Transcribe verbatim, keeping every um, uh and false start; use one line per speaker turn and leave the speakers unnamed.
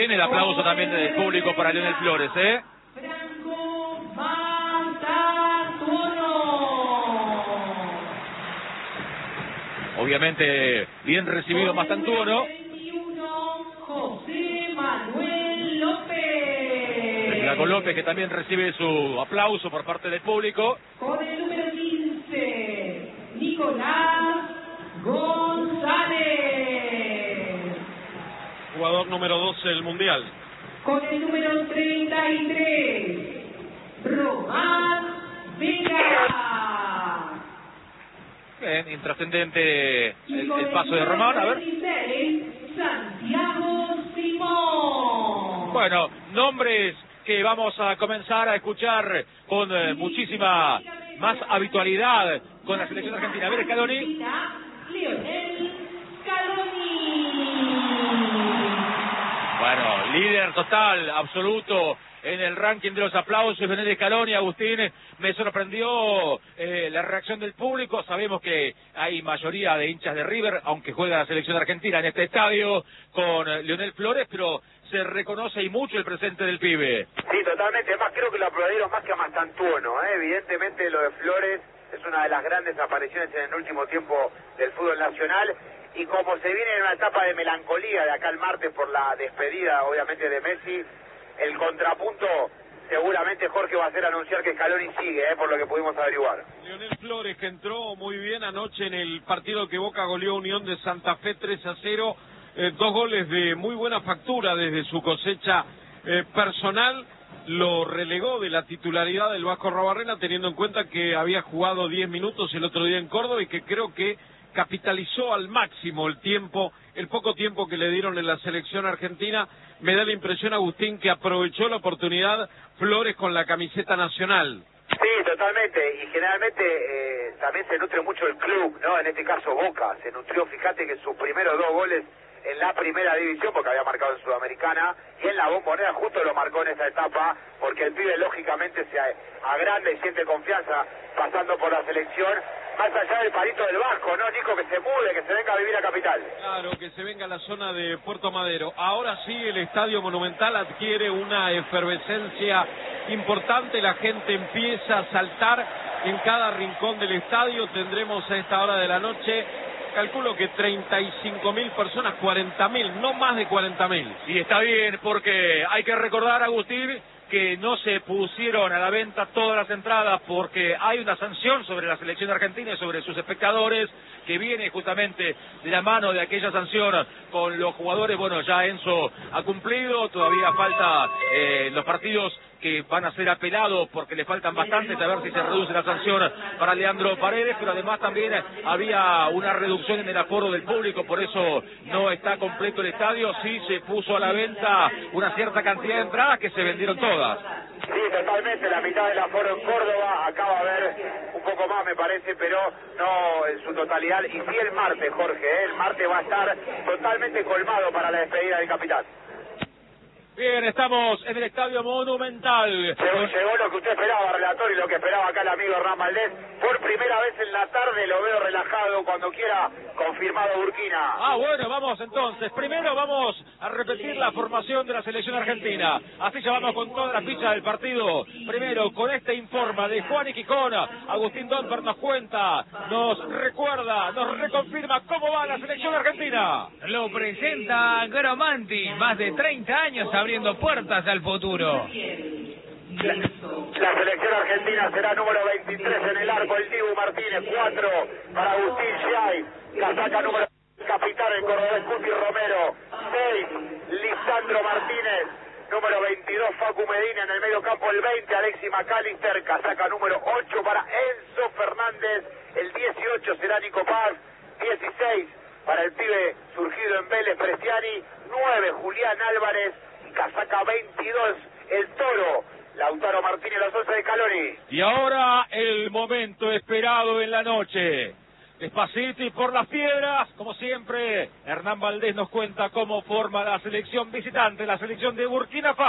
bien el aplauso también del público para Leonel Flores, ¿eh? Obviamente, bien recibido Mastantuono.
José Manuel López.
Flaco López, que también recibe su aplauso por parte del público.
Con el número quince, Nicolás González.
Jugador número doce del Mundial.
Con el número treinta y tres, Román Vega.
Bien, intrascendente el, el paso de Román, a ver.
Santiago Simón.
Bueno, nombres que vamos a comenzar a escuchar con eh, muchísima más habitualidad con la selección argentina. A ver, Scaloni.
Lionel Scaloni.
Bueno, líder total, absoluto en el ranking de los aplausos, Lionel Scaloni. Agustín, me sorprendió eh, la reacción del público. Sabemos que hay mayoría de hinchas de River, aunque juega la selección argentina en este estadio con eh, Leonel Flores, pero se reconoce y mucho el presente del pibe.
Sí, totalmente. Además, creo que lo aplaudieron más que a Mastantuono, ¿eh? Evidentemente, lo de Flores es una de las grandes apariciones en el último tiempo del fútbol nacional. Y como se viene en una etapa de melancolía de acá el martes por la despedida, obviamente, de Messi, el contrapunto seguramente, Jorge, va a ser anunciar que Scaloni sigue, ¿eh? Por lo que pudimos averiguar.
Leonel Flores, que entró muy bien anoche en el partido que Boca goleó a Unión de Santa Fe tres a cero. Eh, dos goles de muy buena factura desde su cosecha eh, personal. Lo relegó de la titularidad del Vasco Arruabarrena, teniendo en cuenta que había jugado diez minutos el otro día en Córdoba y que creo que capitalizó al máximo el tiempo, el poco tiempo que le dieron en la selección argentina. Me da la impresión, Agustín, que aprovechó la oportunidad Flores con la camiseta nacional.
Sí, totalmente, y generalmente eh, también se nutre mucho el club, ¿no? En este caso Boca, se nutrió, fíjate que sus primeros dos goles en la primera división, porque había marcado en Sudamericana, y en la Bombonera justo lo marcó en esa etapa, porque el pibe lógicamente se agranda y siente confianza pasando por la selección, más allá del palito del Vasco, ¿no, Nico? Que se mude, que se venga a vivir a Capital.
Claro, que se venga a la zona de Puerto Madero. Ahora sí, el Estadio Monumental adquiere una efervescencia importante, la gente empieza a saltar en cada rincón del estadio. Tendremos a esta hora de la noche, calculo que treinta y cinco mil personas, cuarenta mil, no más de cuarenta mil.
Y está bien, porque hay que recordar, Agustín, que no se pusieron a la venta todas las entradas porque hay una sanción sobre la selección argentina y sobre sus espectadores, que viene justamente de la mano de aquella sanción con los jugadores. Bueno, ya Enzo ha cumplido, todavía falta eh, los partidos que van a ser apelados porque le faltan bastantes, a ver si se reduce la sanción para Leandro Paredes, pero además también había una reducción en el aforo del público, por eso no está completo el estadio. Sí se puso a la venta una cierta cantidad de entradas que se vendieron todas.
Sí, totalmente, la mitad del aforo en Córdoba, acaba de haber un poco más me parece, pero no en su totalidad. Y sí el martes, Jorge, ¿eh? El martes va a estar totalmente colmado para la despedida del capitán.
Bien, estamos en el Estadio Monumental.
Llegó, llegó lo que usted esperaba, relator, y lo que esperaba acá el amigo Hernán Valdés. Por primera vez en la tarde lo veo relajado, cuando quiera, confirmado Burkina.
Ah, bueno, vamos entonces. Primero vamos a repetir la formación de la selección argentina. Así ya vamos con toda la ficha del partido. Primero, con este informa de Juan Iquicón, Agustín Donper nos cuenta, nos recuerda, nos reconfirma cómo va la selección argentina.
Lo presenta Gromanti, más de treinta años abriendo puertas al futuro.
La, la selección argentina será número veintitrés en el arco, el Dibu Martínez, cuatro para Agustín Giai, casaca número capitán el cordobés Cuti Romero, seis Lisandro Martínez, número veintidós Facu Medina, en el medio campo el veinte Alexis McAllister, casaca número ocho para Enzo Fernández, el dieciocho será Nico Paz, dieciséis para el pibe surgido en Vélez Prestiani, nueve Julián Álvarez, casaca veintidós el Toro Lautaro Martínez, los once de Scaloni.
Y ahora el momento esperado en la noche. Despacito y por las piedras, como siempre, Hernán Valdés nos cuenta cómo forma la selección visitante, la selección de Burkina Faso.